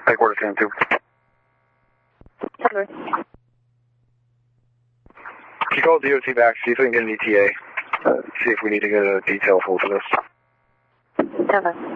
Headquarters Sam 2. Hello. Can you call DOT back, see if we can get an ETA? See if we need to get a detail full for this. Hello.